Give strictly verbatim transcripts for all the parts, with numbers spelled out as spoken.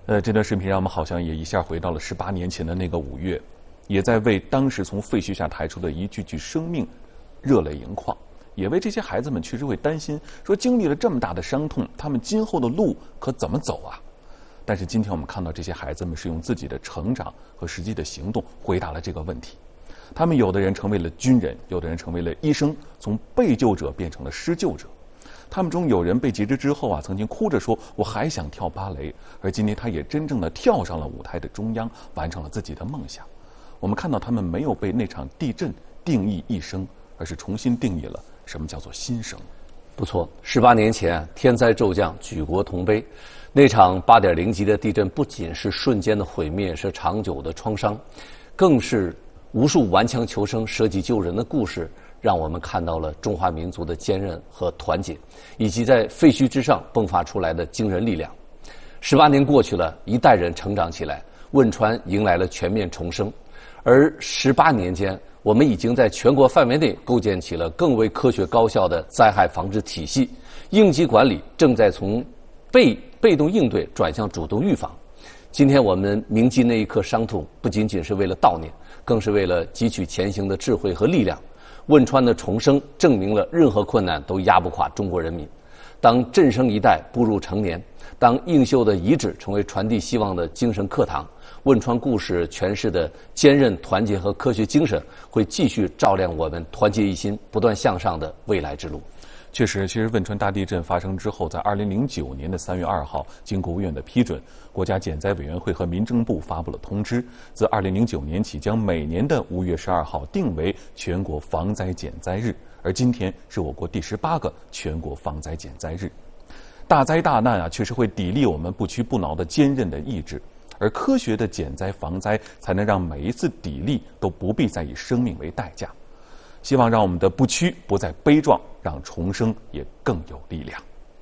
呃，这段视频让我们好像也一下回到了十八年前的那个五月，也在为当时从废墟下抬出的一具具生命热泪盈眶，也为这些孩子们确实会担心，说经历了这么大的伤痛，他们今后的路可怎么走啊？但是今天我们看到这些孩子们是用自己的成长和实际的行动回答了这个问题。他们有的人成为了军人，有的人成为了医生，从被救者变成了施救者。他们中有人被截肢之后啊，曾经哭着说我还想跳芭蕾，而今天他也真正的跳上了舞台的中央，完成了自己的梦想。我们看到他们没有被那场地震定义一生，而是重新定义了什么叫做新生。 不错，十八年前天灾骤降，举国同悲。那场八点零级的地震不仅是瞬间的毁灭，是长久的创伤，更是无数顽强求生、舍己救人的故事，让我们看到了中华民族的坚韧和团结，以及在废墟之上迸发出来的惊人力量。十八年过去了，一代人成长起来，汶川迎来了全面重生。而十八年间，我们已经在全国范围内构建起了更为科学高效的灾害防治体系，应急管理正在从被被动应对转向主动预防。今天我们铭记那一刻伤痛，不仅仅是为了悼念，更是为了汲取前行的智慧和力量。汶川的重生证明了任何困难都压不垮中国人民。当振生一代步入成年，当映秀的遗址成为传递希望的精神课堂，汶川故事诠释的坚韧、团结和科学精神，会继续照亮我们团结一心、不断向上的未来之路。 确实，其实汶川大地震发生之后，在二零零九年的三月二号，经国务院的批准，国家减灾委员会和民政部发布了通知，自二零零九年起，将每年的五月十二号定为全国防灾减灾日。而今天是我国第十八个全国防灾减灾日。大灾大难啊，确实会砥砺我们不屈不挠的坚韧的意志，而科学的减灾防灾，才能让每一次砥砺都不必再以生命为代价。希望让我们的不屈不再悲壮，让重生也更有力量。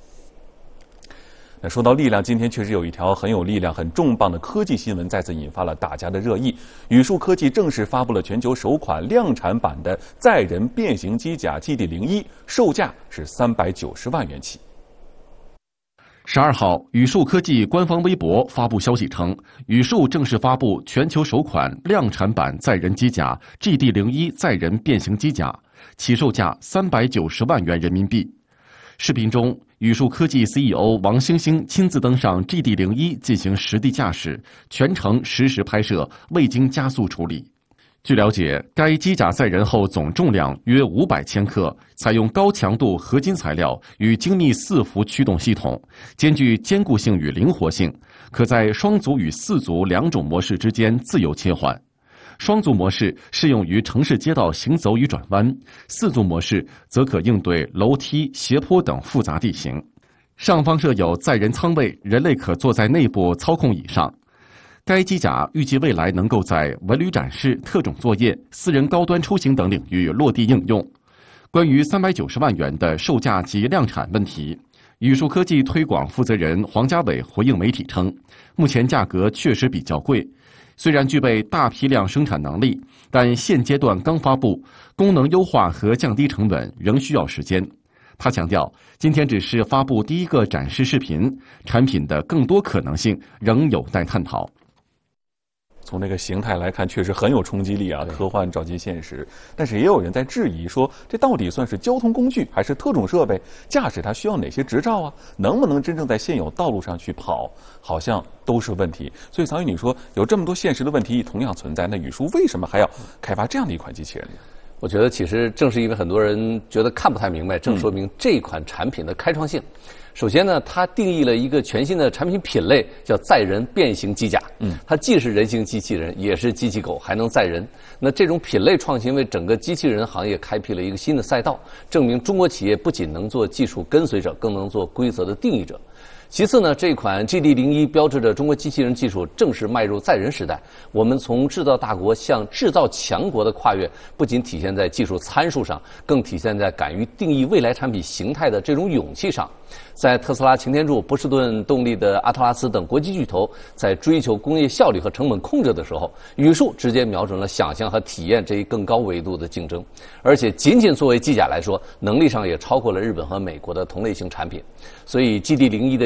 那说到力量，今天确实有一条很有力量、很重磅的科技新闻再次引发了大家的热议。宇树科技正式发布了全球首款量产版的载人变形机甲 G D 零一，售价是三百九十万元起。 十二号，宇树科技官方微博发布消息称，宇树正式发布全球首款量产版载人机甲 G D 零一 载人变形机甲，起售价三百九十万元人民币。视频中，宇树科技 C E O 王星星亲自登上 G D 零一进行实地驾驶，全程实时拍摄，未经加速处理。据了解，该机甲载人后总重量约五百千克，采用高强度合金材料与精密四幅驱动系统，兼具坚固性与灵活性，可在双足与四足两种模式之间自由切换。双足模式适用于城市街道行走与转弯，四足模式则可应对楼梯、斜坡等复杂地形。上方设有载人舱位，人类可坐在内部操控椅上。该机甲预计未来能够在文旅展示、特种作业、私人高端出行等领域落地应用。关于三百九十万元的售价及量产问题，宇树科技推广负责人黄家伟回应媒体称，目前价格确实比较贵，虽然具备大批量生产能力，但现阶段刚发布，功能优化和降低成本仍需要时间。他强调，今天只是发布第一个展示视频，产品的更多可能性仍有待探讨。 从这个形态来看，确实很有冲击力啊，科幻照进现实。但是也有人在质疑说，这到底算是交通工具还是特种设备？驾驶它需要哪些执照啊？能不能真正在现有道路上去跑？好像都是问题。所以曹宇，你说有这么多现实的问题同样存在，那宇树为什么还要开发这样的一款机器人呢？ 我觉得其实正是因为很多人觉得看不太明白，正说明这款产品的开创性。首先呢，它定义了一个全新的产品品类，叫载人变形机甲。嗯，它既是人形机器人，也是机器狗，还能载人。那这种品类创新为整个机器人行业开辟了一个新的赛道，证明中国企业不仅能做技术跟随者，更能做规则的定义者。其次呢，这款 G D 零一 标志着中国机器人技术正式迈入载人时代。我们从制造大国向制造强国的跨越，不仅体现在技术参数上，更体现在敢于定义未来产品形态的这种勇气上。在特斯拉、擎天柱、波士顿动力的阿特拉斯等国际巨头在追求工业效率和成本控制的时候，宇树直接瞄准了想象和体验这一更高维度的竞争，而且仅仅作为机甲来说，能力上也超过了日本和美国的同类型产品。所以 G D 零一 的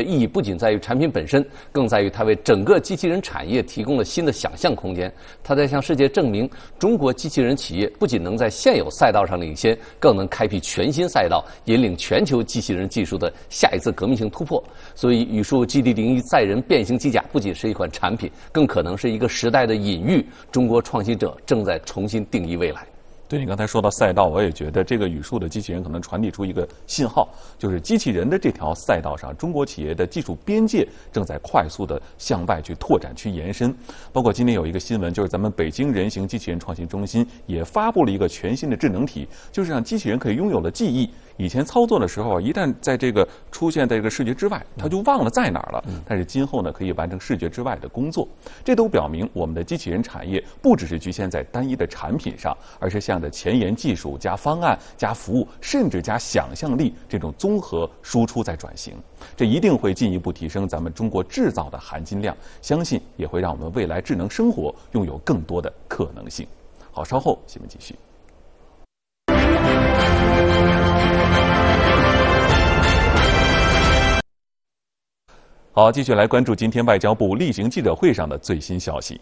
意义不仅在于产品本身，更在于它为整个机器人产业提供了新的想象空间。它在向世界证明，中国机器人企业不仅能在现有赛道上领先，更能开辟全新赛道，引领全球机器人技术的下一次革命性突破。所以，宇树 G D 零一载人变形机甲不仅是一款产品，更可能是一个时代的隐喻。中国创新者正在重新定义未来。 对，你刚才说到赛道，我也觉得这个宇树的机器人可能传递出一个信号，就是机器人的这条赛道上，中国企业的技术边界正在快速的向外去拓展、去延伸。包括今天有一个新闻，就是咱们北京人形机器人创新中心也发布了一个全新的智能体，就是让机器人可以拥有了记忆。以前操作的时候，一旦在这个出现在这个视觉之外，它就忘了在哪儿了。但是今后呢，可以完成视觉之外的工作。这都表明我们的机器人产业不只是局限在单一的产品上，而是向着前沿技术加方案加服务，甚至加想象力这种综合输出在转型。这一定会进一步提升咱们中国制造的含金量，相信也会让我们未来智能生活拥有更多的可能性。好，稍后新闻继续。好，继续来关注今天外交部例行记者会上的最新消息。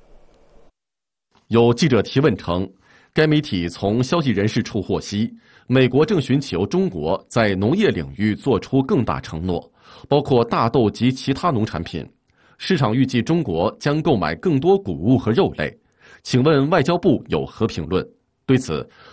有记者提问称，该媒体从消息人士处获悉，美国正寻求中国在农业领域做出更大承诺，包括大豆及其他农产品。市场预计中国将购买更多谷物和肉类。请问外交部有何评论？对此，